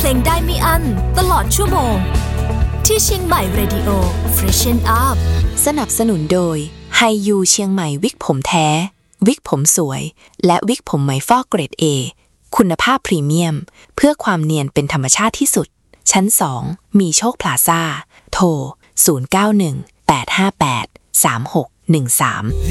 เพลงได้ไม่อั้นตลอดชั่วโมงที่เชียงใหม่ Radio Freshen Up สนับสนุนโดยไฮยูเชียงใหม่วิกผมแท้วิกผมสวยและวิกผมไหมฟอกเกรด A คุณภาพพรีเมียมเพื่อความเนียนเป็นธรรมชาติที่สุดชั้น2มีโชคพลาซ่าโทร0918583613